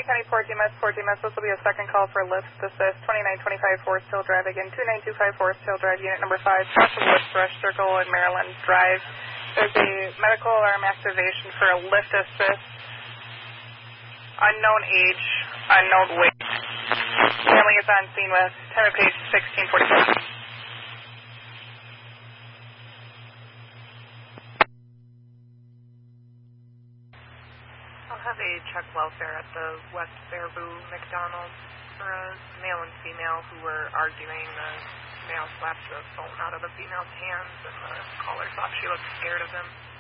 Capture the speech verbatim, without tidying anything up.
County Port D M S, Port D M S. This will be a second call for lift assist. twenty-nine twenty-five Forest Hill Drive. Again, two nine two five Forest Hill Drive, unit number five, south of Woods Rush Circle and Maryland Drive. There's a medical alarm activation for a lift assist. Unknown age, unknown weight. Family is on scene with time of page sixteen forty-four. I'll have a check welfare at the West Baraboo McDonald's for a male and female who were arguing. The male slapped the phone out of the female's hands, and the caller thought she looked scared of him.